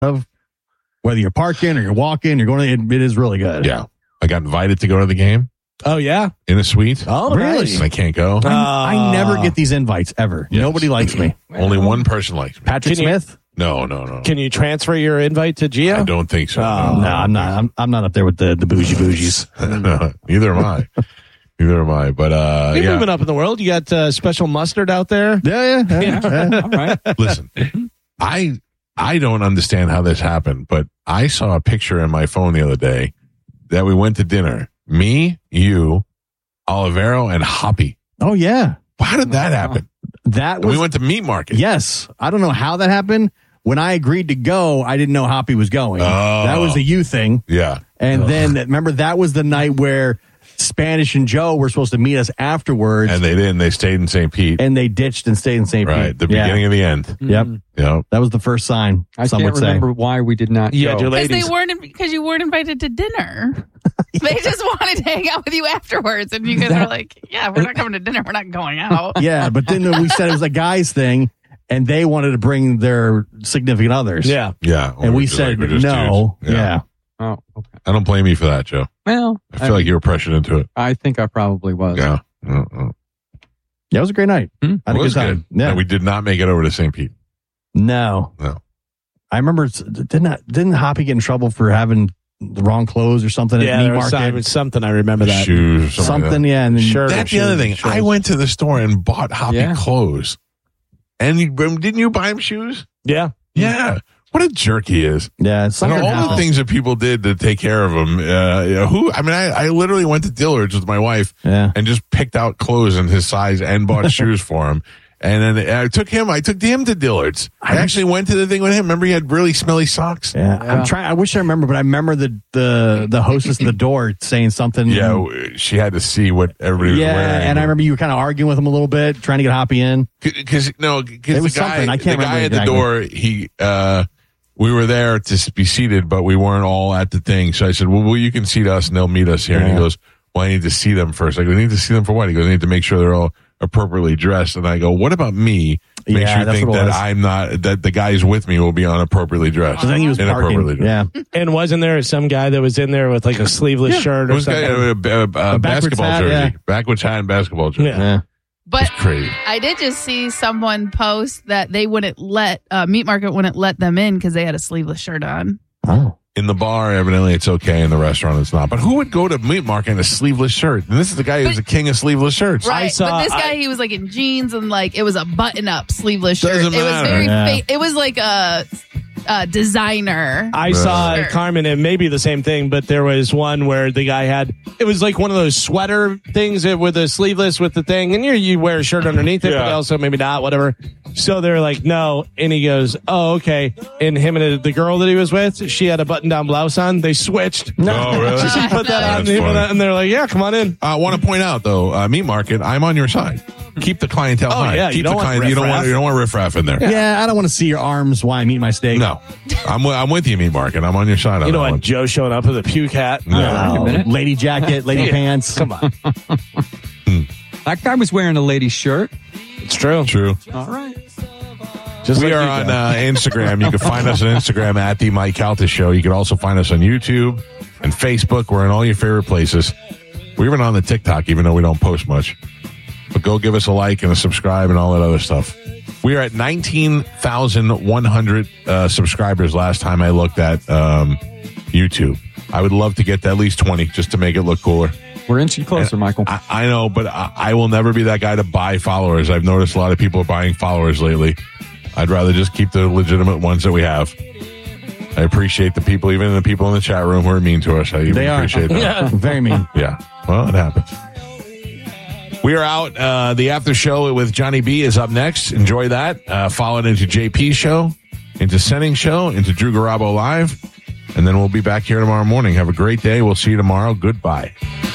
of. Whether you're parking or you're walking, you're going to, it is really good. Yeah. I got invited to go to the game. Oh, yeah? In a suite. Oh, really? And I can't go. I never get these invites ever. Yes. Nobody likes me. Only one person likes me. Patrick Smith? No. Can you transfer your invite to Gio? I don't think so. No, I'm not. I'm not up there with the bougies. No, neither am I. But You're moving up in the world. You got special mustard out there. Yeah. All right. Listen, I don't understand how this happened, but I saw a picture in my phone the other day that we went to dinner. Me, you, Olivero, and Hoppy. Oh, yeah. How did that happen? We went to Meat Market. Yes. I don't know how that happened. When I agreed to go, I didn't know Hoppy was going. Oh. That was the you thing. Yeah. And then, remember, that was the night where Spanish and Joe were supposed to meet us afterwards. And they didn't. They stayed in St. Pete. And they ditched and stayed in St. Pete. Right. The beginning of the end. Yep. Yep. That was the first sign. I some can't would remember say. why we did not go. Because you weren't invited to dinner. They just wanted to hang out with you afterwards, and you guys were like, "Yeah, we're not coming to dinner. We're not going out." Yeah, but then we said it was a guys thing, and they wanted to bring their significant others. Yeah. Yeah. And we said we're just no. dudes. Yeah. Oh, okay. I don't blame you for that, Joe. Well, I feel like you were pressured into it. I think I probably was. Yeah. Yeah, it was a great night. I had a good time. Good. Yeah. And we did not make it over to St. Pete. No. I remember, didn't Hoppy get in trouble for having the wrong clothes or something Yeah, at Meat there was Market? something. I remember that. Shoes or something. Like that. Yeah. And then That's the other thing. I went to the store and bought Hoppy clothes. And didn't you buy him shoes? Yeah. Yeah. What a jerk he is. Yeah. And all the things that people did to take care of him. I literally went to Dillard's with my wife and just picked out clothes in his size and bought shoes for him. And then I took him to Dillard's. I actually went to the thing with him. Remember, he had really smelly socks. Yeah. I'm trying. I wish I remember, but I remember the hostess at the door saying something. Yeah, she had to see what everybody was wearing. And I remember you were kind of arguing with him a little bit, trying to get Hoppy in. Because It the was something. I can't guy remember at the exactly. door, we were there to be seated, but we weren't all at the thing. So I said, well, you can seat us and they'll meet us here. And he goes, well, I need to see them first. I go, need to see them for what? He goes, I need to make sure they're all appropriately dressed. And I go, what about me? Make sure you think that I'm not, that the guys with me will be inappropriately dressed. I think he was parking. Yeah. And wasn't there some guy that was in there with like a sleeveless shirt or something? A basketball hat, jersey. Backwards hat and basketball jersey. Yeah. But crazy. I did just see someone post that they wouldn't let Meat Market wouldn't let them in because they had a sleeveless shirt on. Oh. In the bar, evidently it's okay. In the restaurant, it's not. But who would go to Meat Market in a sleeveless shirt? And this is the guy who's the king of sleeveless shirts. Right, but this guy, he was like in jeans and like it was a button-up sleeveless shirt. Doesn't It was matter. very it was like a designer. I saw shirt. Carmen, and maybe the same thing, but there was one where the guy had, it was like one of those sweater things with a sleeveless with the thing, and you wear a shirt underneath it, but also maybe not, whatever. So they're like, no, and he goes, oh, okay. And him and the girl that he was with, she had a button-down blouse on. They switched. Oh, really? She put that on, him and they're like, yeah, come on in. I want to point out, though, Meat Market, I'm on your side. Keep the clientele high. yeah, Keep you don't want you don't riffraff. want riffraff in there. Yeah, I don't want to see your arms while I'm eating my steak. No, I'm with you, Meat Market. I'm on your side. You don't on that want Joe showing up with a puke hat. No. Lady jacket, lady pants. Come on. That guy was wearing a lady's shirt. It's true. True. All right. Just We like are you, on Joe. Instagram. You can find us on Instagram at The Mike Calta Show. You can also find us on YouTube and Facebook. We're in all your favorite places. We're even on the TikTok, even though we don't post much. But go give us a like and a subscribe and all that other stuff. We are at 19,100 subscribers last time I looked at YouTube. I would love to get to at least 20 just to make it look cooler. We're inching closer, Michael. I know, but I will never be that guy to buy followers. I've noticed a lot of people are buying followers lately. I'd rather just keep the legitimate ones that we have. I appreciate the people, even the people in the chat room who are mean to us. I even appreciate that. Yeah, very mean. Yeah. Well, it happens. We are out. The after show with Johnny B is up next. Enjoy that. Followed into JP's show, into Senning's show, into Drew Garabo Live. And then we'll be back here tomorrow morning. Have a great day. We'll see you tomorrow. Goodbye.